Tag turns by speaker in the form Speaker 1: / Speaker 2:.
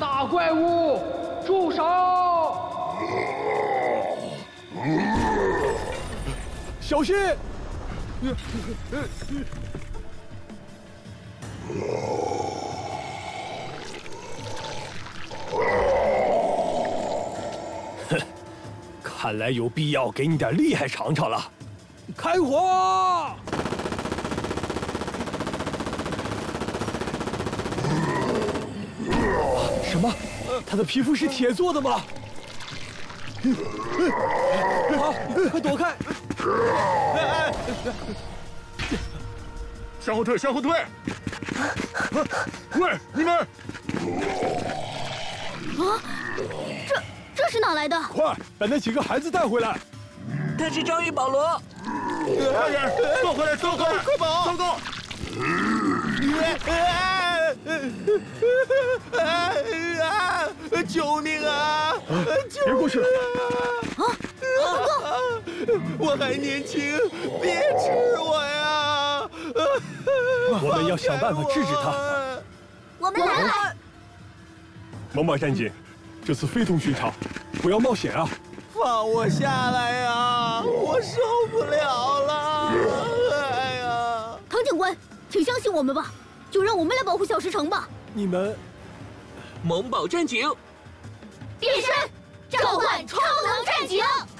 Speaker 1: 大怪物，住手！
Speaker 2: 小心！
Speaker 3: 哼，看来有必要给你点厉害尝尝了。开火！什么？他的皮肤是铁做的吗？好，快躲开！
Speaker 4: 向后退，向后退！喂，你们！
Speaker 5: 啊，这是哪来的？
Speaker 2: 快把那几个孩子带回来！
Speaker 6: 他是章鱼保罗。
Speaker 4: 快点，坐回来，坐回来，快跑！糟糕！
Speaker 6: 救命啊！
Speaker 2: 别过去了！
Speaker 6: 我还年轻，别吃我呀！
Speaker 3: 我们要想办法制止他。
Speaker 5: 我们来！
Speaker 2: 猛犸战警，这次非同寻常，不要冒险啊！
Speaker 6: 放我下来呀！我受不了了！哎呀！
Speaker 5: 唐警官，请相信我们吧，就让我们来保护小石城吧。
Speaker 3: 你们，
Speaker 6: 萌宝战警，
Speaker 5: 变身，召唤超能战警！